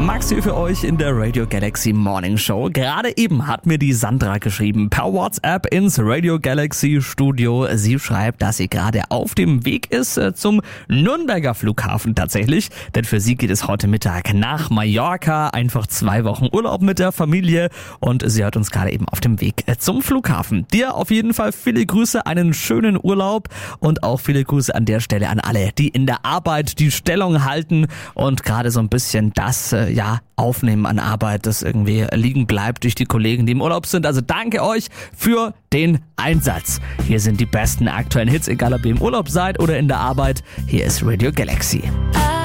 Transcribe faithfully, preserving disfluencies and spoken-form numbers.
Max hier für euch in der Radio Galaxy Morning Show. Gerade eben hat mir die Sandra geschrieben per WhatsApp ins Radio Galaxy Studio. Sie schreibt, dass sie gerade auf dem Weg ist äh, zum Nürnberger Flughafen tatsächlich. Denn für sie geht es heute Mittag nach Mallorca. Einfach zwei Wochen Urlaub mit der Familie. Und sie hört uns gerade eben auf dem Weg äh, zum Flughafen. Dir auf jeden Fall viele Grüße, einen schönen Urlaub und auch viele Grüße an der Stelle an alle, die in der Arbeit die Stellung halten und gerade so ein bisschen das äh, ja aufnehmen an Arbeit, das irgendwie liegen bleibt durch die Kollegen, die im Urlaub sind. Also danke euch für den Einsatz. Hier sind die besten aktuellen Hits, egal ob ihr im Urlaub seid oder in der Arbeit. Hier ist Radio Galaxy.